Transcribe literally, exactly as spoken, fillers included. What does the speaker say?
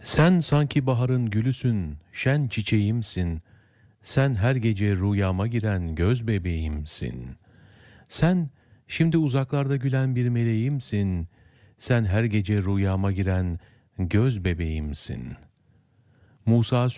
Sen sanki baharın gülüsün, şen çiçeğimsin. Sen her gece rüyama giren göz bebeğimsin. Sen şimdi uzaklarda gülen bir meleğimsin. Sen her gece rüyama giren göz bebeğimsin. Musa